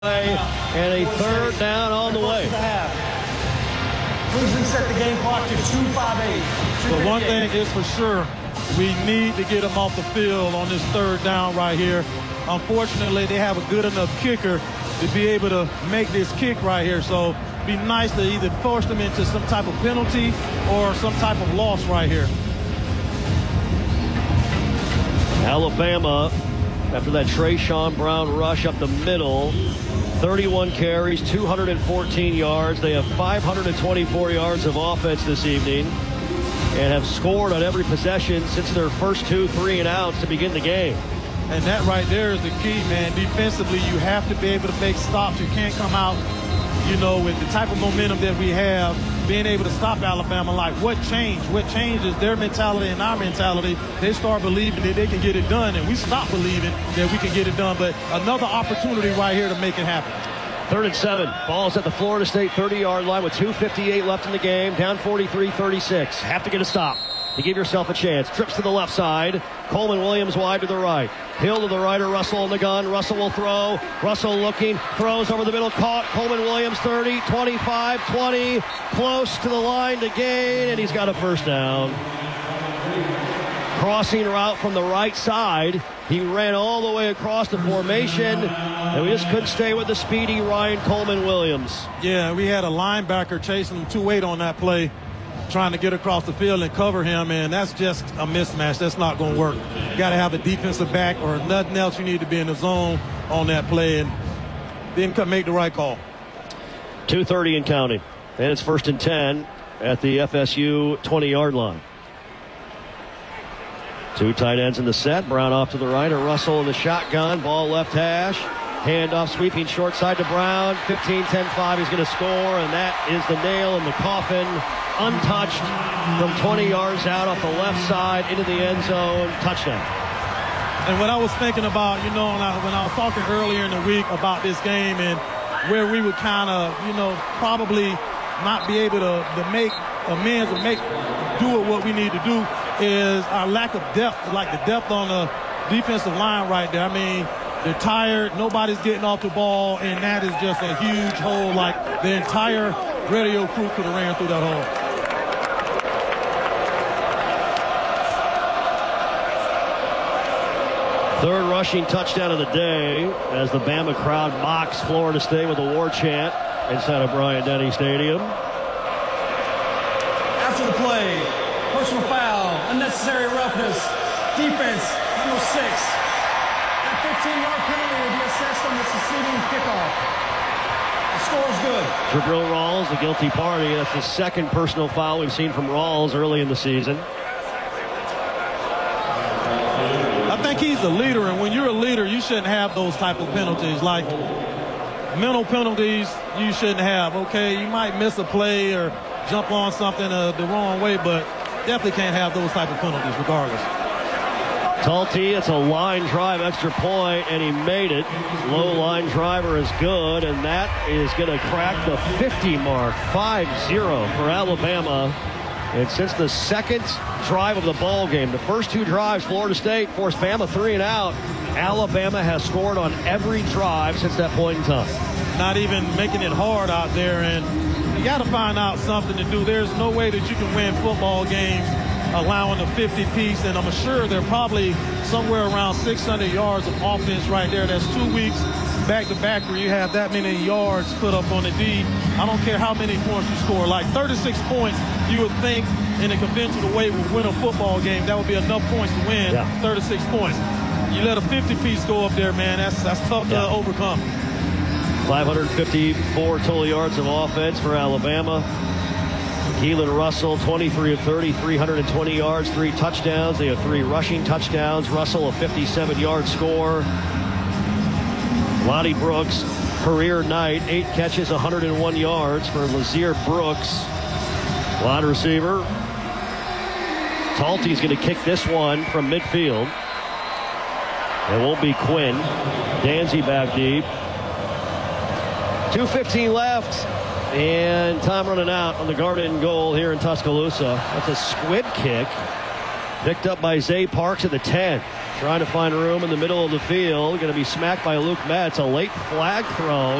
And a third down on the way. Please reset the game clock to 2:58. But one thing is for sure, we need to get them off the field on this third down right here. Unfortunately, they have a good enough kicker to be able to make this kick right here. So it'd be nice to either force them into some type of penalty or some type of loss right here. Alabama, after that Trayshawn Brown rush up the middle, 31 carries, 214 yards. They have 524 yards of offense this evening and have scored on every possession since their first 2 3-and-outs to begin the game. And that right there is the key, man. Defensively, you have to be able to make stops. You can't come out, with the type of momentum that we have, being able to stop Alabama. Like, what changed? What changes their mentality and our mentality? They start believing that they can get it done, and we stop believing that we can get it done. But another opportunity right here to make it happen. 3rd and 7. Ball's at the Florida State 30-yard line with 2:58 left in the game. Down 43-36. Have to get a stop to give yourself a chance. Trips to the left side. Coleman Williams wide to the right. Hill to the right, or Russell on the gun. Russell will throw. Russell looking. Throws over the middle. Caught. Coleman Williams 30, 25, 20. Close to the line to gain, and he's got a first down. Crossing route from the right side. He ran all the way across the formation, and we just couldn't stay with the speedy Ryan Coleman Williams. Yeah, we had a linebacker chasing him 2-8 on that play, trying to get across the field and cover him, and that's just a mismatch. That's not going to work. You got to have a defensive back or nothing else. You need to be in the zone on that play and then make the right call. 2:30 and counting, and it's 1st and 10 at the FSU 20-yard line. 2 tight ends in the set. Brown off to the right, or Russell in the shotgun. Ball left hash. Handoff sweeping short side to Brown. 15-10-5. He's going to score, and that is the nail in the coffin. Untouched from 20 yards out off the left side into the end zone. Touchdown. And what I was thinking about, when I was talking earlier in the week about this game and where we would kind of, probably not be able to make amends or do what we need to do, is our lack of depth, like the depth on the defensive line right there. I mean, they're tired. Nobody's getting off the ball, and that is just a huge hole. Like, the entire radio crew could have ran through that hole. Third rushing touchdown of the day as the Bama crowd mocks Florida State with a war chant inside of Bryant-Denny Stadium. After the play, personal foul, unnecessary roughness, defense, number 6. A 15-yard penalty will be assessed on the succeeding kickoff. The score is good. Jabril Rawls, the guilty party. That's the second personal foul we've seen from Rawls early in the season. I think he's a leader, and when you're a leader, you shouldn't have those type of penalties. Like, mental penalties, you shouldn't have. Okay, you might miss a play or jump on something the wrong way, but definitely can't have those type of penalties regardless. Talty, it's a line drive extra point, and he made it. Low line driver is good, and that is going to crack the 50 mark. 5-0 for Alabama. And since the second drive of the ball game, the first 2 drives, Florida State forced Bama 3 and out. Alabama has scored on every drive since that point in time. Not even making it hard out there, and you got to find out something to do. There's no way that you can win football games allowing a 50-piece, and I'm sure they're probably somewhere around 600 yards of offense right there. That's 2 weeks back-to-back where you have that many yards put up on the D. I don't care how many points you score. Like 36 points, you would think in a conventional way would win a football game. That would be enough points to win. 36 points. You let a 50-piece go up there, man. That's tough to overcome. 554 total yards of offense for Alabama. Keelan Russell, 23 of 30, 320 yards, 3 touchdowns. They have 3 rushing touchdowns. Russell, a 57-yard score. Lonnie Brooks, career night, 8 catches, 101 yards for Lazier Brooks. Wide receiver. Talty's going to kick this one from midfield. It won't be Quinn. Danzy back deep. 2:15 left. And time running out on the Garden goal here in Tuscaloosa. That's a squib kick. Picked up by Zay Parks at the 10. Trying to find room in the middle of the field. Going to be smacked by Luke Metz. A late flag thrown.